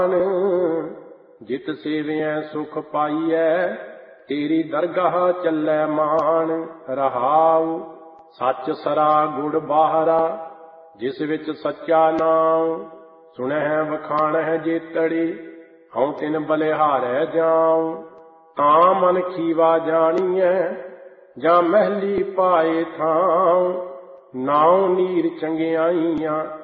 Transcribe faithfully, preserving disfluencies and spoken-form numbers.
जित सेवियं सुख पाइयै तेरी दरगाह चलै मान। रहाउ सच सरा गुड़ बाहरा जिस विच सच्चा नाम। सुनह वखाणह जेतड़ी हऊँ तिन बलिहारै जाऊं। तां मन खीवा जानिए जां महली पाए थां। नाउ नीर चंगियाइयां